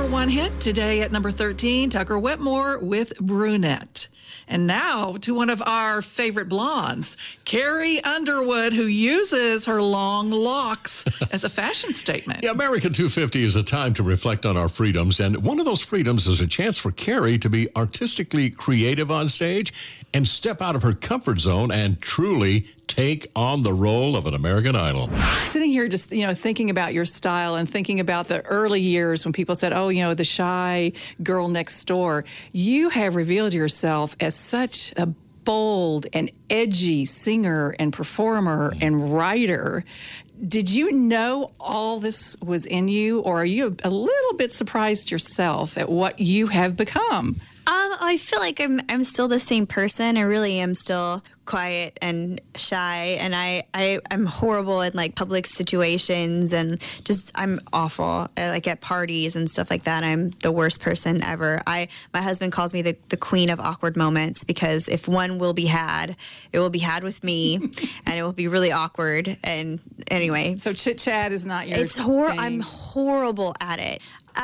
#1 hit today at number 13, Tucker Whitmore with Brunette. And now to one of our favorite blondes, Carrie Underwood, who uses her long locks as a fashion statement. Yeah, America 250 is a time to reflect on our freedoms, and one of those freedoms is a chance for Carrie to be artistically creative on stage and step out of her comfort zone and truly take on the role of an American Idol. Sitting here just, thinking about your style and thinking about the early years when people said, the shy girl next door, you have revealed yourself as such a bold and edgy singer and performer and writer. Did you know all this was in you, or are you a little bit surprised yourself at what you have become? I feel like I'm still the same person. I really am still quiet and shy, and I'm horrible in like public situations, and just I'm awful like at parties and stuff like that. I'm the worst person ever. My husband calls me the queen of awkward moments, because if one will be had, it will be had with me, and it will be really awkward. And anyway, so chit chat is not your thing. I'm horrible at it.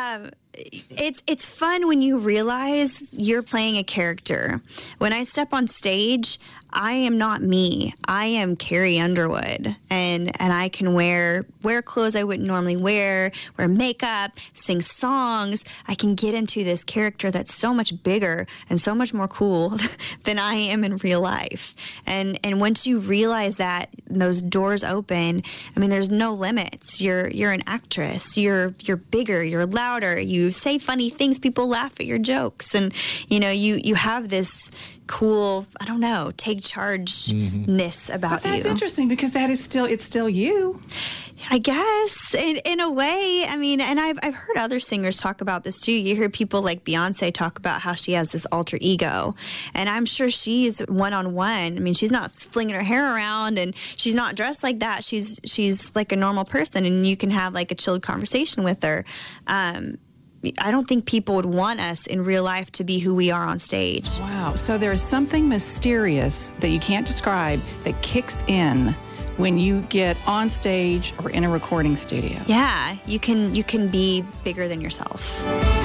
It's fun when you realize you're playing a character. When I step on stage, I am not me. I am Carrie Underwood, and I can wear clothes I wouldn't normally wear makeup, sing songs. I can get into this character that's so much bigger and so much more cool than I am in real life. And once you realize that, those doors open. I mean, there's no limits. You're an actress. You're bigger. You're louder. You say funny things. People laugh at your jokes, and you have this cool, take charge-ness about you. That's interesting, because it's still you. I guess, in a way. I mean, and I've heard other singers talk about this too. You hear people like Beyonce talk about how she has this alter ego, and I'm sure she's one-on-one. I mean, she's not flinging her hair around, and she's not dressed like that. She's like a normal person, and you can have like a chilled conversation with her. I don't think people would want us in real life to be who we are on stage. Wow. So there is something mysterious that you can't describe that kicks in when you get on stage or in a recording studio. Yeah, you can be bigger than yourself.